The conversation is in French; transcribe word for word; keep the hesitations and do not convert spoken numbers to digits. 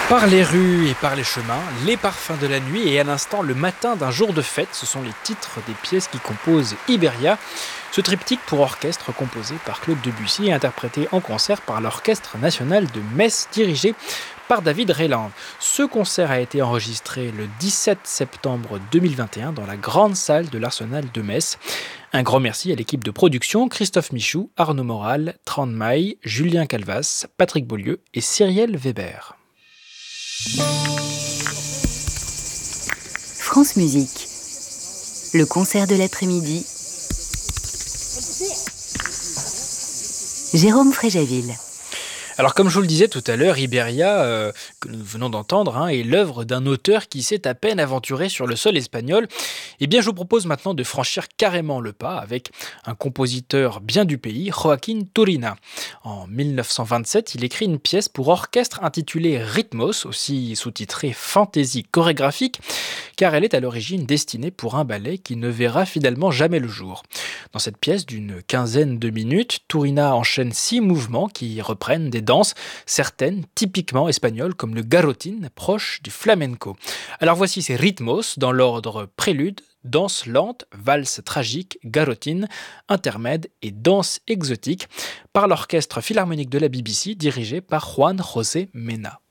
Par les rues et par les chemins, les parfums de la nuit et à l'instant le matin d'un jour de fête, ce sont les titres des pièces qui composent Iberia, ce triptyque pour orchestre composé par Claude Debussy et interprété en concert par l'Orchestre national de Metz dirigé par David Reiland. Ce concert a été enregistré le dix-sept septembre deux mille vingt et un dans la grande salle de l'Arsenal de Metz. Un grand merci à l'équipe de production, Christophe Michou, Arnaud Moral, Tran Maille, Julien Calvas, Patrick Beaulieu et Cyrielle Weber. France Musique, le concert de l'après-midi. Jérôme Fréjaville. Alors comme je vous le disais tout à l'heure, Iberia, euh, que nous venons d'entendre, hein, est l'œuvre d'un auteur qui s'est à peine aventuré sur le sol espagnol. Eh bien je vous propose maintenant de franchir carrément le pas avec un compositeur bien du pays, Joaquín Turina. En dix-neuf cent vingt-sept, il écrit une pièce pour orchestre intitulée Ritmos, aussi sous-titrée Fantaisie chorégraphique, car elle est à l'origine destinée pour un ballet qui ne verra finalement jamais le jour. Dans cette pièce d'une quinzaine de minutes, Turina enchaîne six mouvements qui reprennent des danses, certaines typiquement espagnoles comme le garrotin, proche du flamenco. Alors voici ces ritmos dans l'ordre prélude, danse lente, valse tragique, garrotin, intermède et danse exotique par l'orchestre philharmonique de la B B C dirigé par Juan José Mena.